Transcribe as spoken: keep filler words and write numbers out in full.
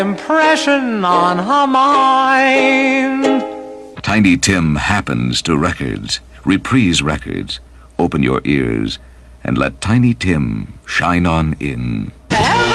impression on her mind. Tiny Tim happens to records, Reprise Records. Open your ears and let Tiny Tim shine on in.